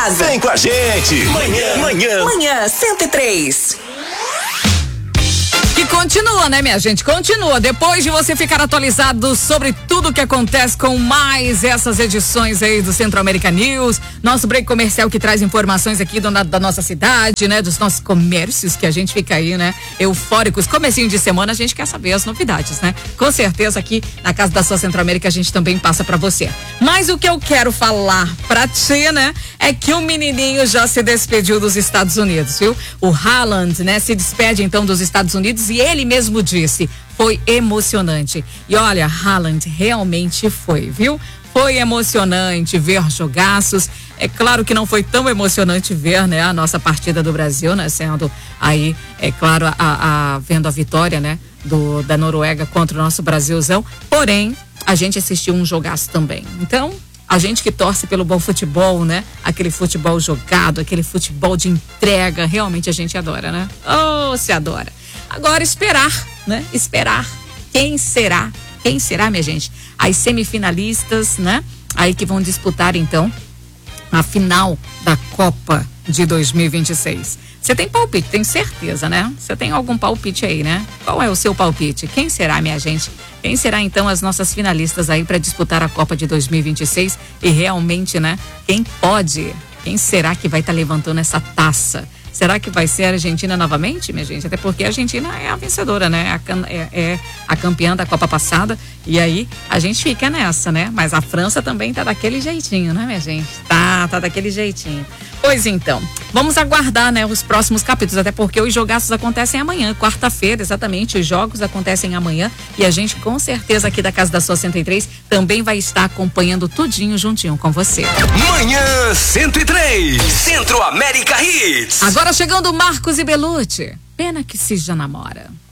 casa. Vem com a gente. Manhã 103. E continua, né, minha gente? Continua. Depois de você ficar atualizado sobre tudo que acontece com mais essas edições aí do Centro América News, nosso break comercial que traz informações aqui da nossa cidade, né? Dos nossos comércios, que a gente fica aí, né? Eufóricos. Comecinho de semana, a gente quer saber as novidades, né? Com certeza aqui na casa da sua Centro América a gente também passa pra você. Mas o que eu quero falar pra ti, né? É que o menininho já se despediu dos Estados Unidos, viu? O Haaland, né? Se despede então dos Estados Unidos e ele mesmo disse, foi emocionante. E olha, Haaland realmente foi, viu? Foi emocionante ver jogaços. É claro que não foi tão emocionante ver, né, a nossa partida do Brasil, né, sendo aí, é claro, vendo a vitória, né, da Noruega contra o nosso Brasilzão. Porém, a gente assistiu um jogaço também. Então, a gente que torce pelo bom futebol, né? Aquele futebol jogado, aquele futebol de entrega, realmente a gente adora, né? Oh, se adora. Agora esperar, né? Esperar. Quem será? Quem será, minha gente? As semifinalistas, né? Aí que vão disputar, então, a final da Copa de 2026. Você tem palpite, tem certeza, né? Você tem algum palpite aí, né? Qual é o seu palpite? Quem será, minha gente? Quem será, então, as nossas finalistas aí para disputar a Copa de 2026? E realmente, né? Quem pode? Quem será que vai estar levantando essa taça? Será que vai ser a Argentina novamente, minha gente? Até porque a Argentina é a vencedora, né? É a campeã da Copa passada. E aí, a gente fica nessa, né? Mas a França também tá daquele jeitinho, né, minha gente? Tá daquele jeitinho. Pois então, vamos aguardar, né, os próximos capítulos, até porque os jogaços acontecem amanhã, quarta-feira, exatamente, os jogos acontecem amanhã e a gente, com certeza, aqui da Casa da Sua 103, também vai estar acompanhando tudinho juntinho com você. Manhã 103, Centro América Hits. Agora chegando Marcos e Belucci, pena que se já namora.